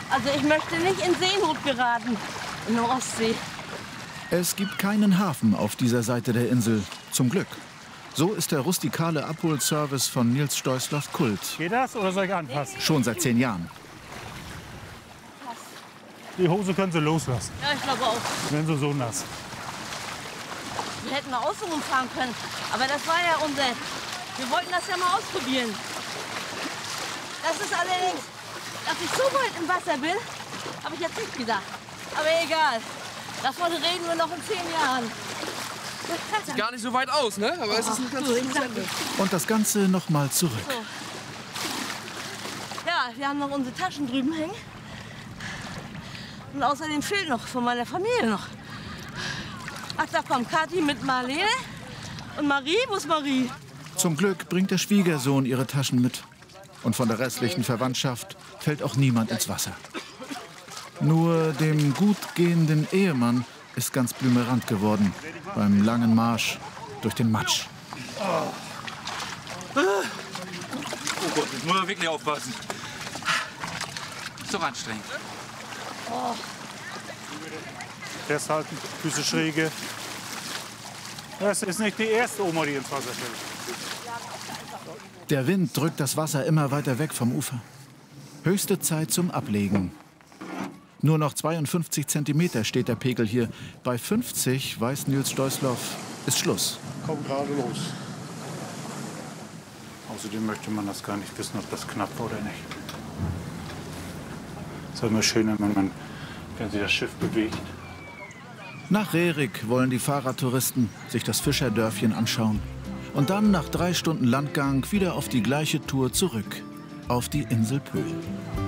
Also ich möchte nicht in Seenot geraten, in der Ostsee. Es gibt keinen Hafen auf dieser Seite der Insel. Zum Glück. So ist der rustikale Abholservice von Nils Stoisloff Kult. Geht das oder soll ich anfassen? Schon seit 10 Jahren. Die Hose können Sie loslassen. Ja, ich glaube auch. Wenn Sie so nass. Wir hätten mal außen rumfahren können. Aber das war ja unser... Wir wollten das ja mal ausprobieren. Das ist allerdings, dass ich so weit im Wasser bin, habe ich jetzt nicht gedacht. Aber egal. Davon reden wir noch in 10 Jahren. Sieht gar nicht so weit aus, ne? Aber es ist ein ganz schönes Ende. Und das Ganze noch mal zurück. So. Ja, wir haben noch unsere Taschen drüben hängen. Und außerdem fehlt noch von meiner Familie noch. Ach, da kommt Kathi mit Marlene. Und Marie, wo ist Marie? Zum Glück bringt der Schwiegersohn ihre Taschen mit. Und von der restlichen Verwandtschaft fällt auch niemand ins Wasser. Nur dem gut gehenden Ehemann ist ganz blümerant geworden beim langen Marsch durch den Matsch. Oh Gott, jetzt muss man wirklich aufpassen. Ist doch anstrengend. Oh. Festhalten, Füße schräge. Das ist nicht die erste Oma, die ins Wasser fällt. Der Wind drückt das Wasser immer weiter weg vom Ufer. Höchste Zeit zum Ablegen. Nur noch 52 Zentimeter steht der Pegel hier. Bei 50, weiß Nils Stoisloff, ist Schluss. Komm gerade los. Außerdem möchte man das gar nicht wissen, ob das knapp war oder nicht. Es ist immer schöner, wenn sich das Schiff bewegt. Nach Rerik wollen die Fahrradtouristen sich das Fischerdörfchen anschauen. Und dann nach 3 Stunden Landgang wieder auf die gleiche Tour zurück, auf die Insel Pöhl.